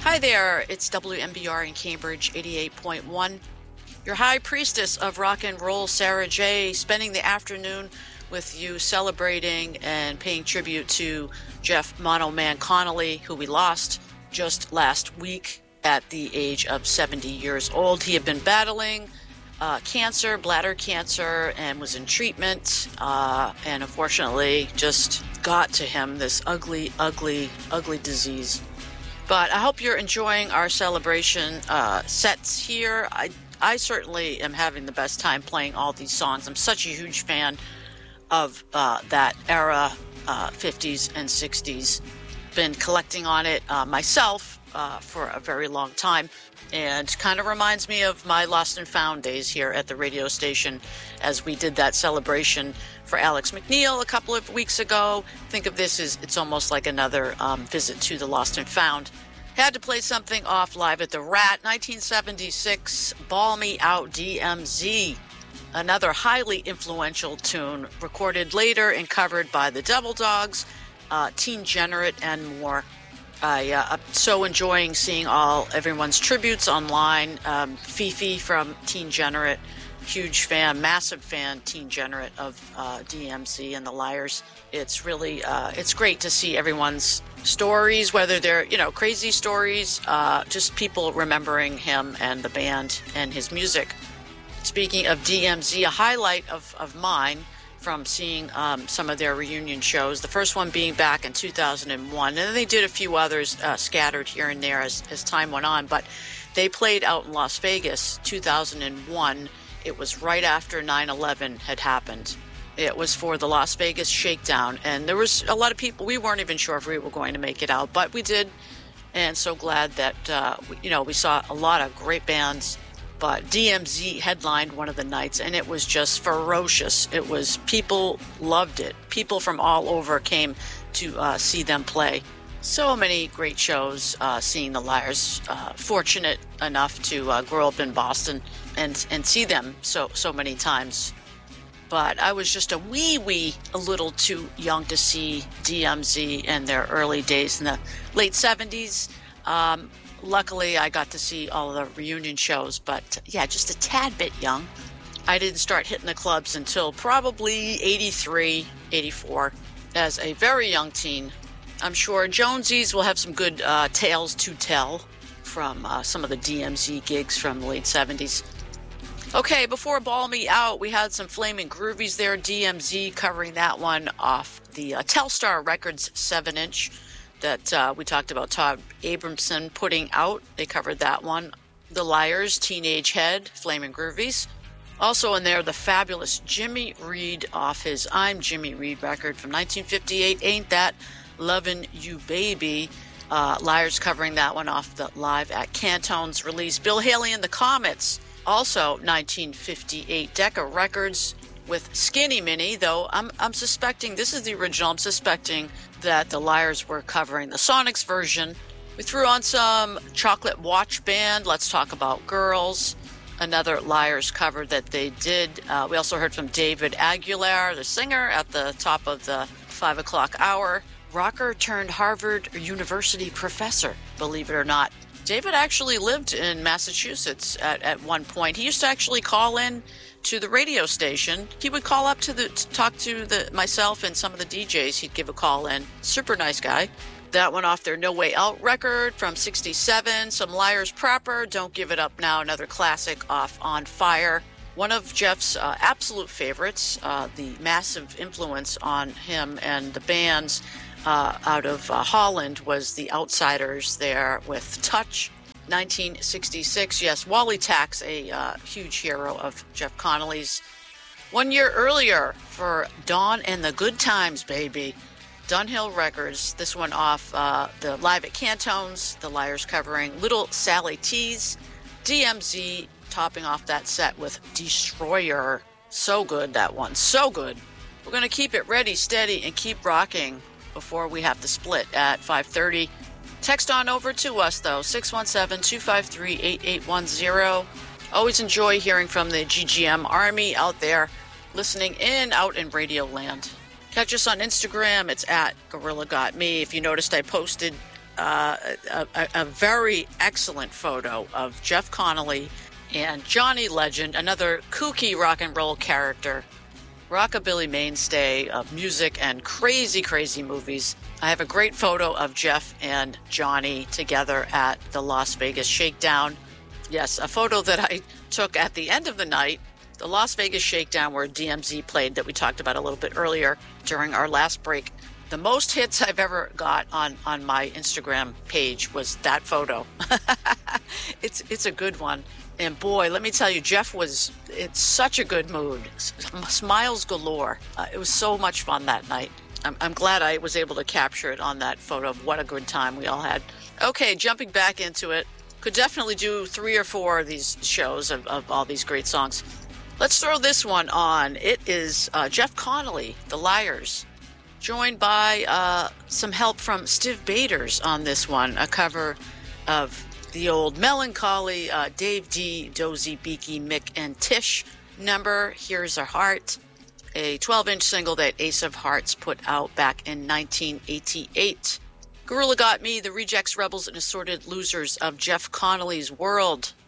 Hi there, it's WMBR in Cambridge, 88.1. Your high priestess of rock and roll, Sarah J., spending the afternoon with you celebrating and paying tribute to Jeff Mono Man Connolly, who we lost just last week at the age of 70 years old. He had been battling cancer, bladder cancer, and was in treatment, and unfortunately just got to him, this ugly, ugly, ugly disease. But I hope you're enjoying our celebration sets here. I certainly am having the best time playing all these songs. I'm such a huge fan of that era, 50s and 60s. Been collecting on it myself for a very long time, and kind of reminds me of my Lost and Found days here at the radio station as we did that celebration for Alex McNeil a couple of weeks ago. Think of this as it's almost like another visit to the Lost and Found. Had to play something off live at the Rat, 1976, Ball Me Out DMZ. Another highly influential tune, recorded later and covered by the Devil Dogs, Teen Generate, and more. I'm so enjoying seeing everyone's tributes online. Fifi from Teen Generate, huge fan, massive fan, Teen Generate of DMZ and the Liars. It's really, it's great to see everyone's stories, whether they're, crazy stories, just people remembering him and the band and his music. Speaking of DMZ, a highlight of mine from seeing some of their reunion shows, the first one being back in 2001, and then they did a few others scattered here and there as time went on, but they played out in Las Vegas 2001. It was right after 9/11 had happened. It was for the Las Vegas Shakedown, and there was a lot of people. We weren't even sure if we were going to make it out, but we did, and so glad that we saw a lot of great bands. But DMZ headlined one of the nights, and it was just ferocious. It was, people loved it. People from all over came to see them play. So many great shows seeing the Liars. Fortunate enough to grow up in Boston and see them so many times. But I was just a little too young to see DMZ in their early days in the late 70s. Luckily, I got to see all of the reunion shows, but yeah, just a tad bit young. I didn't start hitting the clubs until probably 83, 84, as a very young teen. I'm sure Jonesies will have some good tales to tell from some of the DMZ gigs from the late 70s. Okay, before Ball Me Out, we had some Flaming Groovies there, DMZ covering that one off the Telstar Records 7-inch that we talked about Todd Abramson putting out. They covered that one. The Liars, Teenage Head, Flaming Groovies. Also in there, the fabulous Jimmy Reed off his I'm Jimmy Reed record from 1958, Ain't That Lovin' You Baby. Liars covering that one off the Live at Cantone's release. Bill Haley and the Comets, also 1958, Decca Records with Skinny Minnie, though I'm suspecting this is the original. I'm suspecting that the Liars were covering the Sonics version. We threw on some Chocolate Watch Band, Let's Talk About Girls, another Liars cover that they did. We also heard from David Aguilar, the singer, at the top of the 5 o'clock hour. Rocker turned Harvard University professor, believe it or not. David actually lived in Massachusetts at one point. He used to actually call in to the radio station. He would call up to talk to myself and some of the DJs. He'd give a call in. Super nice guy. That one off their No Way Out record from 67. Some Liars proper, Don't Give It Up Now, another classic off On Fire. One of Jeff's absolute favorites, the massive influence on him and the bands out of Holland was the Outsiders there with Touch. 1966, yes, Wally Tax, a huge hero of Jeff Connolly's. 1 year earlier for Dawn and the Good Times, baby. Dunhill Records, this one off the Live at Cantones, the Liars covering Little Sally Tease. DMZ topping off that set with Destroyer. So good, that one, so good. We're going to keep it ready, steady, and keep rocking before we have to split at 5:30. Text on over to us, though, 617-253-8810. Always enjoy hearing from the GGM Army out there, listening in, out in Radio Land. Catch us on Instagram. It's at Gorilla Got Me. If you noticed, I posted a very excellent photo of Jeff Connolly and Johnny Legend, another kooky rock and roll character, rockabilly mainstay of music and crazy, crazy movies. I have a great photo of Jeff and Johnny together at the Las Vegas Shakedown. Yes, a photo that I took at the end of the night, the Las Vegas Shakedown, where DMZ played, that we talked about a little bit earlier during our last break. The most hits I've ever got on my Instagram page was that photo. It's a good one. And boy, let me tell you, Jeff was in such a good mood. Smiles galore. It was so much fun that night. I'm glad I was able to capture it on that photo. What a good time we all had. Okay, jumping back into it. Could definitely do 3 or 4 of these shows of all these great songs. Let's throw this one on. It is Jeff Connolly, The Liars, joined by some help from Stiv Bators on this one, a cover of the old melancholy Dave D, Dozy, Beaky, Mick, and Tish number, Here's Our Heart, a 12-inch single that Ace of Hearts put out back in 1988. Gorilla Got Me, The Rejects, Rebels, and Assorted Losers of Jeff Connolly's World.